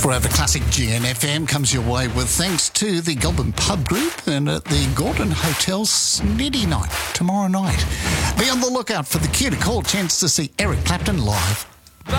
Forever Classic GNFM comes your way with thanks to the Goulburn Pub Group and at the Gordon Hotel Snitty Night tomorrow night. Be on the lookout for the cue to call chance to see Eric Clapton live.